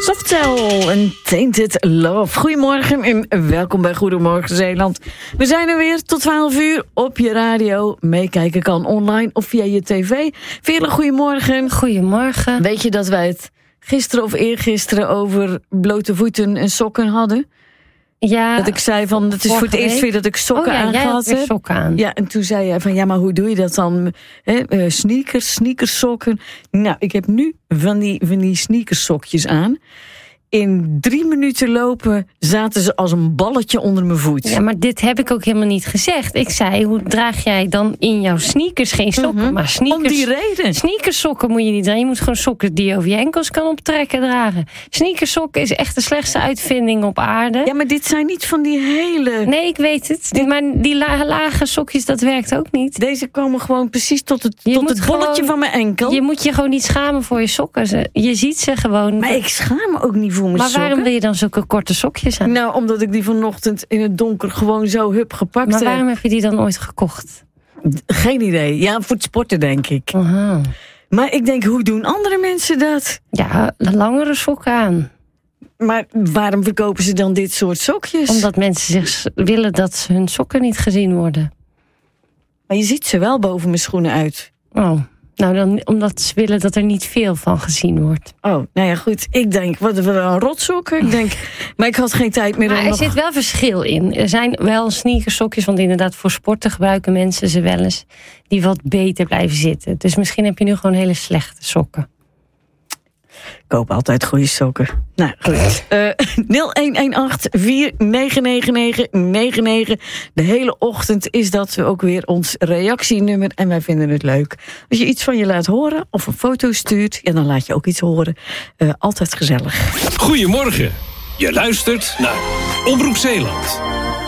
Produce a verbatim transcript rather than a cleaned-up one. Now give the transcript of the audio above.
Softcell en Tainted Love. Goedemorgen en welkom bij Goedemorgen Zeeland. We zijn er weer tot twaalf uur op je radio. Meekijken kan online of via je tv. Veerle, goedemorgen. Goedemorgen. Weet je dat wij het gisteren of eergisteren over blote voeten en sokken hadden? Ja, dat ik zei van, het is voor het eerst weer dat ik sokken oh, ja, aangehad heb. sokken aan. Ja, en toen zei jij van, ja, maar hoe doe je dat dan? He, uh, sneakers, sneakersokken. Nou, ik heb nu van die, van die sneakersokjes aan. In drie minuten lopen zaten ze als een balletje onder mijn voet. Ja, maar dit heb ik ook helemaal niet gezegd. Ik zei, hoe draag jij dan in jouw sneakers geen sokken? Mm-hmm. Maar sneakers, om die reden. Sneakersokken moet je niet dragen. Je moet gewoon sokken die je over je enkels kan optrekken dragen. Sneakersokken is echt de slechtste uitvinding op aarde. Ja, maar dit zijn niet van die hele... Nee, ik weet het. Die, maar die lage, lage sokjes, dat werkt ook niet. Deze komen gewoon precies tot het, tot het bolletje gewoon, van mijn enkel. Je moet je gewoon niet schamen voor je sokken. Je ziet ze gewoon. Maar ik schaam me ook niet voor mijn maar sokken. Waarom wil je dan zulke korte sokjes aan? Nou, omdat ik die vanochtend in het donker gewoon zo hup gepakt heb. Maar waarom heb je die dan ooit gekocht? Geen idee. Ja, voor het sporten, denk ik. Aha. Maar ik denk, hoe doen andere mensen dat? Ja, langere sokken aan. Maar waarom verkopen ze dan dit soort sokjes? Omdat mensen zich willen dat hun sokken niet gezien worden. Maar je ziet ze wel boven mijn schoenen uit. Oh, nou dan omdat ze willen dat er niet veel van gezien wordt. Oh, nou ja, goed. Ik denk, wat een rotsokken. Ik denk, maar ik had geen tijd meer om Maar er nog... zit wel verschil in. Er zijn wel sneakersokjes, want inderdaad voor sporten gebruiken mensen ze wel eens, die wat beter blijven zitten. Dus misschien heb je nu gewoon hele slechte sokken. Ik koop altijd goede sokken. Nou, goed. Uh, nul een een acht vier negen negen negen negen negen. De hele ochtend is dat ook weer ons reactienummer. En wij vinden het leuk. Als je iets van je laat horen of een foto stuurt, ja, dan laat je ook iets horen. Uh, altijd gezellig. Goedemorgen. Je luistert naar Omroep Zeeland.